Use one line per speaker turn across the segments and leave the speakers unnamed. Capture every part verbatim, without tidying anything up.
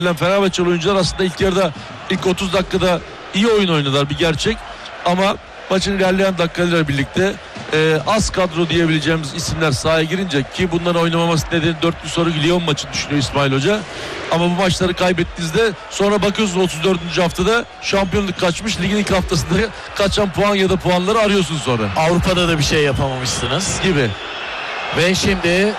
Fenerbahçeli oyuncular aslında ilk yarıda ilk otuz dakikada iyi oyun oynadılar, bir gerçek, ama maçın ilerleyen dakikalarıyla birlikte e, az kadro diyebileceğimiz isimler sahaya girince, ki bunların oynamaması nedeni dört gün sonra Lyon maçı düşünüyor İsmail Hoca, ama bu maçları kaybettiğinizde sonra bakıyorsunuz otuz dördüncü haftada şampiyonluk kaçmış, ligin ilk haftasında kaçan puan ya da puanları arıyorsunuz sonra.
Avrupa'da da bir şey yapamamışsınız
Gibi.
Ve şimdi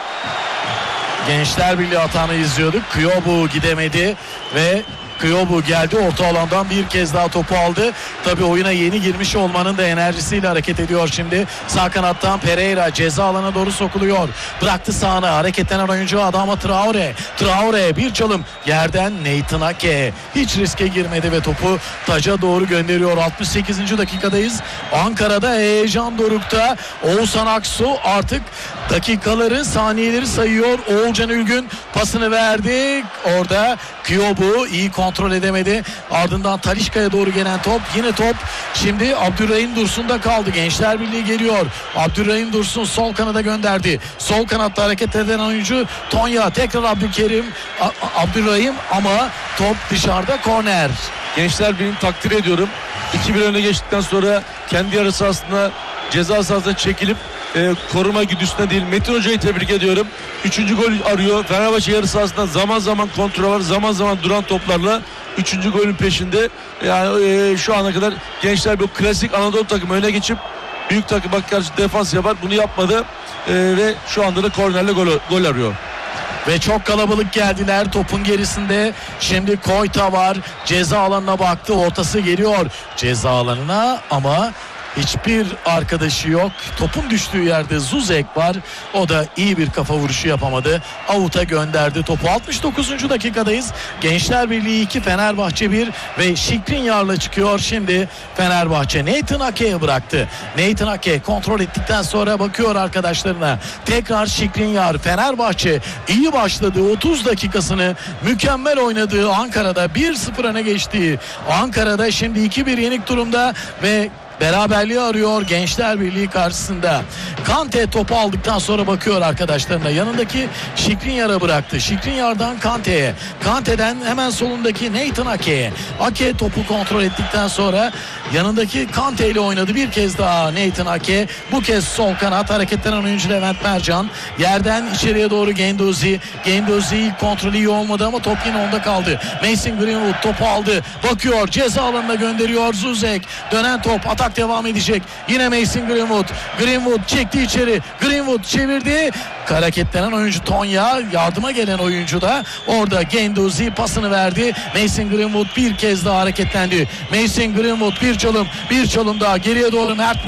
Gençler Birliği hatanı izliyorduk. Kyobu gidemedi ve Kyobu geldi, orta alandan bir kez daha topu aldı. Tabii oyuna yeni girmiş olmanın da enerjisiyle hareket ediyor şimdi. Sağ kanattan Pereira ceza alana doğru sokuluyor. Bıraktı sağına, hareketlenen oyuncu Adama Traore. Traore bir çalım yerden Nathan Ake. Hiç riske girmedi ve topu taca doğru gönderiyor. altmış sekizinci dakikadayız. Ankara'da heyecan dorukta. Oğuzhan Aksu artık dakikaları, saniyeleri sayıyor. Oğulcan Ülgün pasını verdi. Orada Kyobu iyi kontrol edemedi. Ardından Talisca'ya doğru gelen top. Yine top şimdi Abdurrahim Dursun'da kaldı. Gençler Birliği geliyor. Abdurrahim Dursun sol kanada gönderdi. Sol kanatta hareket eden oyuncu Tonya. Tekrar Abdülkerim. A- Abdurrahim ama top dışarıda, korner.
Gençler Birliği'ni takdir ediyorum. iki bir öne geçtikten sonra kendi yarı sahasında, ceza sahasına çekilip e, koruma güdüsüne değil, Metin Hoca'yı tebrik ediyorum. Üçüncü gol arıyor. Fenerbahçe yarı sahasında zaman zaman kontrol var, zaman zaman duran toplarla üçüncü golün peşinde. Yani e, şu ana kadar Gençler bu klasik Anadolu takımı öne geçip büyük takıma karşı defans yapar. Bunu yapmadı e, ve şu anda da kornerle gol, gol arıyor.
Ve çok kalabalık geldiler topun gerisinde. Şimdi Koyta var. Ceza alanına baktı. Ortası geliyor ceza alanına ama hiçbir arkadaşı yok. Topun düştüğü yerde Zuzek var. O da iyi bir kafa vuruşu yapamadı. Avut'a gönderdi topu. altmış dokuzuncu dakikadayız. Gençler Birliği iki, Fenerbahçe bir ve Skriniar'la çıkıyor. Şimdi Fenerbahçe Nathan Ake'ye bıraktı. Nathan Ake kontrol ettikten sonra bakıyor arkadaşlarına. Tekrar Skriniar. Fenerbahçe iyi başladı. otuz dakikasını mükemmel oynadığı Ankara'da bir sıfır öne geçtiği Ankara'da şimdi iki bir yenik durumda ve beraberliği arıyor Gençler Birliği karşısında. Kante topu aldıktan sonra bakıyor arkadaşlarına. Yanındaki Skriniar'a bıraktı. Skriniar'dan Kante'ye. Kante'den hemen solundaki Nathan Ake'ye. Ake topu kontrol ettikten sonra yanındaki Kante ile oynadı. Bir kez daha Nathan Ake. Bu kez sol kanat, hareketlenen oyuncu Levent Mercan. Yerden içeriye doğru Gendozi. Gendozi ilk kontrolü iyi olmadı ama top yine onda kaldı. Mason Greenwood topu aldı. Bakıyor, ceza alanına gönderiyor Zuzek. Dönen top, atak devam edecek. Yine Mason Greenwood. Greenwood çekti içeri. Greenwood çevirdi. Hareketlenen oyuncu Tonya. Yardıma gelen oyuncu da orada Gendozi pasını verdi. Mason Greenwood bir kez daha hareketlendi. Mason Greenwood bir çalım. Bir çalım daha geriye doğru Mert